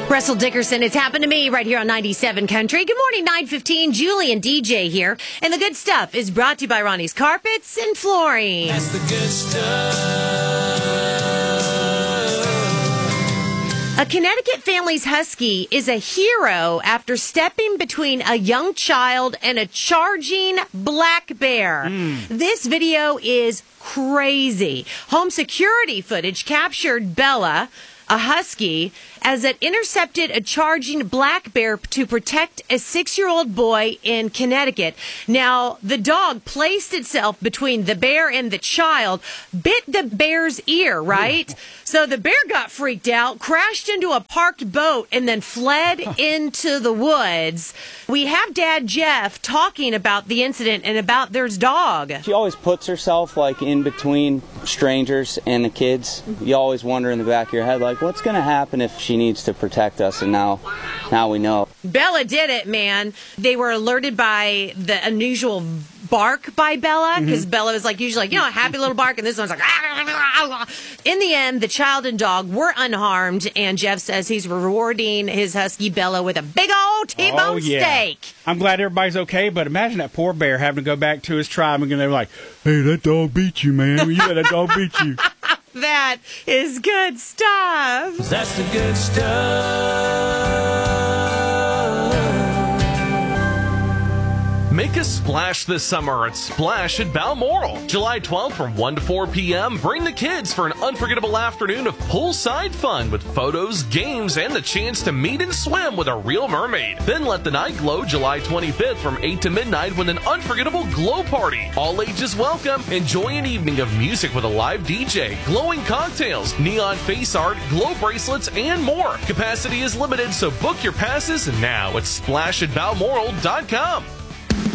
Russell Dickerson, it's happened to me right here on 97 Country. Good morning, 9:15. Julie and DJ here. And the good stuff is brought to you by Ronnie's Carpets and Flooring. That's the good stuff. A Connecticut family's husky is a hero after stepping between a young child and a charging black bear. This video is crazy. Home security footage captured Bella, a husky, as it intercepted a charging black bear to protect a 6-year-old boy in Connecticut. Now, the dog placed itself between the bear and the child, bit the bear's ear, right? So the bear got freaked out, crashed into a parked boat, and then fled into the woods. We have Dad Jeff talking about the incident and about their dog. She always puts herself like in between strangers and the kids. You always wonder in the back of your head, like, what's going to happen if she needs to protect us? And now we know. Bella did it, man. They were alerted by the unusual bark by Bella, because Bella was like usually like, a happy little bark, and this one's like, In the end, the child and dog were unharmed, and Jeff says he's rewarding his husky Bella with a big old T-bone steak. I'm glad everybody's okay, but imagine that poor bear having to go back to his tribe and they're like, hey, that dog beat you, man. You let that dog beat you. That is good stuff. That's the good stuff. Make a splash this summer at Splash at Balmoral. July 12th from 1 to 4 p.m., bring the kids for an unforgettable afternoon of poolside fun with photos, games, and the chance to meet and swim with a real mermaid. Then let the night glow July 25th from 8 to midnight with an unforgettable glow party. All ages welcome. Enjoy an evening of music with a live DJ, glowing cocktails, neon face art, glow bracelets, and more. Capacity is limited, so book your passes now at splashatbalmoral.com.